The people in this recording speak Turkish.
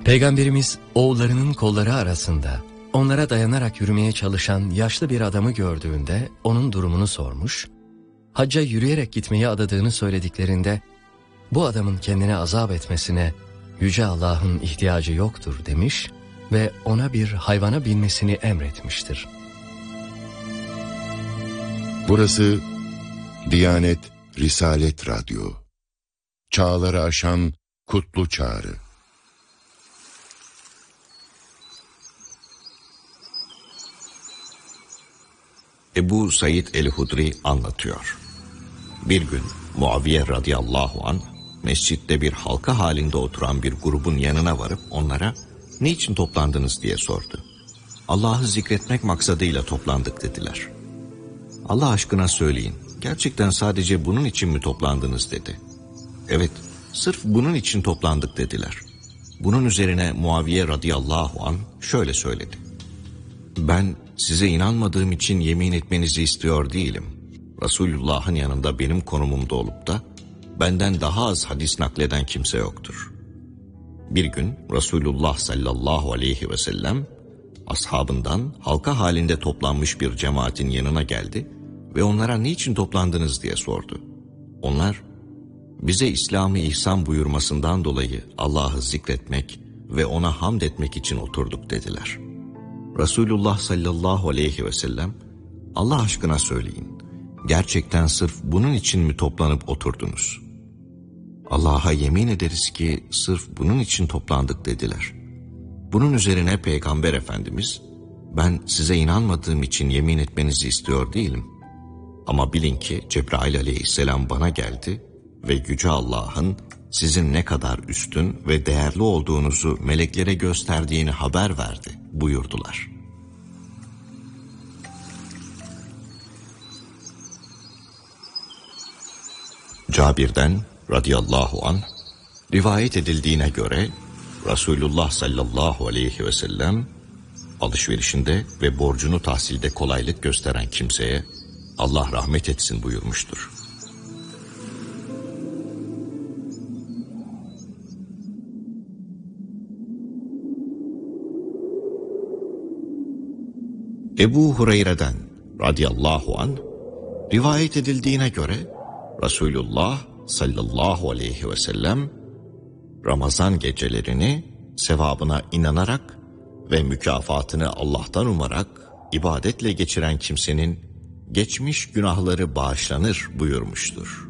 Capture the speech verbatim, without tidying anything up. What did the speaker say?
Peygamberimiz oğullarının kolları arasında onlara dayanarak yürümeye çalışan yaşlı bir adamı gördüğünde onun durumunu sormuş, hacca yürüyerek gitmeyi adadığını söylediklerinde bu adamın kendine azap etmesine Yüce Allah'ın ihtiyacı yoktur demiş ve ona bir hayvana binmesini emretmiştir. Burası Diyanet Risalet Radyo. Çağları aşan kutlu çağrı. Ebu Said el-Hudri anlatıyor. Bir gün Muaviye radıyallahu anh mescitte bir halka halinde oturan bir grubun yanına varıp onlara "Ne için toplandınız?" diye sordu. "Allah'ı zikretmek maksadıyla toplandık" dediler. "Allah aşkına söyleyin, gerçekten sadece bunun için mi toplandınız?" dedi. "Evet, sırf bunun için toplandık" dediler. Bunun üzerine Muaviye radıyallahu anh şöyle söyledi: "Ben size inanmadığım için yemin etmenizi istiyor değilim. Resulullah'ın yanında benim konumumda olup da benden daha az hadis nakleden kimse yoktur." Bir gün Resulullah sallallahu aleyhi ve sellem ashabından halka halinde toplanmış bir cemaatin yanına geldi ve onlara "Niçin toplandınız?" diye sordu. Onlar, "Bize İslam'ı ihsan buyurmasından dolayı Allah'ı zikretmek ve ona hamd etmek için oturduk" dediler. Resulullah sallallahu aleyhi ve sellem, "Allah aşkına söyleyin, gerçekten sırf bunun için mi toplanıp oturdunuz?" "Allah'a yemin ederiz ki sırf bunun için toplandık" dediler. Bunun üzerine Peygamber Efendimiz, "Ben size inanmadığım için yemin etmenizi istiyor değilim. Ama bilin ki Cebrail aleyhisselam bana geldi ve Yüce Allah'ın sizin ne kadar üstün ve değerli olduğunuzu meleklere gösterdiğini haber verdi" buyurdular. Cabir'den radıyallahu anh rivayet edildiğine göre Resulullah sallallahu aleyhi ve sellem alışverişinde ve borcunu tahsilde kolaylık gösteren kimseye Allah rahmet etsin buyurmuştur. Ebu Hureyre'den radıyallahu anh rivayet edildiğine göre Resulullah sallallahu aleyhi ve sellem Ramazan gecelerini sevabına inanarak ve mükafatını Allah'tan umarak ibadetle geçiren kimsenin geçmiş günahları bağışlanır buyurmuştur.